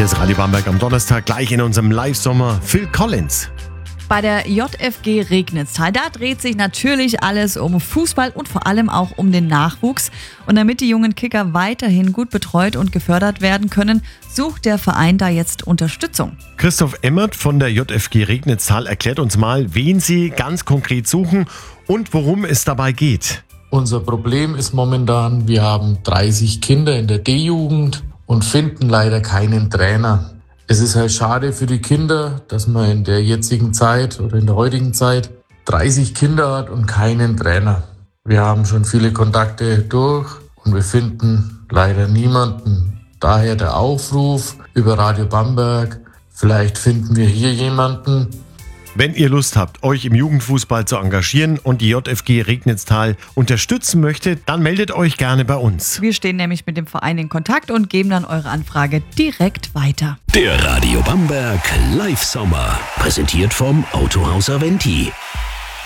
Hier ist Radio Bamberg am Donnerstag, gleich in unserem Live-Sommer. Phil Collins. Bei der JFG Regnitztal, da dreht sich natürlich alles um Fußball und vor allem auch um den Nachwuchs. Und damit die jungen Kicker weiterhin gut betreut und gefördert werden können, sucht der Verein da jetzt Unterstützung. Christoph Emmert von der JFG Regnitztal erklärt uns mal, wen sie ganz konkret suchen und worum es dabei geht. Unser Problem ist momentan, wir haben 30 Kinder in der D-Jugend und finden leider keinen Trainer. Es ist halt schade für die Kinder, dass man in der jetzigen Zeit oder in der heutigen Zeit 30 Kinder hat und keinen Trainer. Wir haben schon viele Kontakte durch und wir finden leider niemanden. Daher der Aufruf über Radio Bamberg, vielleicht finden wir hier jemanden. Wenn ihr Lust habt, euch im Jugendfußball zu engagieren und die JFG Regnitztal unterstützen möchtet, dann meldet euch gerne bei uns. Wir stehen nämlich mit dem Verein in Kontakt und geben dann eure Anfrage direkt weiter. Der Radio Bamberg Live-Sommer, präsentiert vom Autohaus Aventi.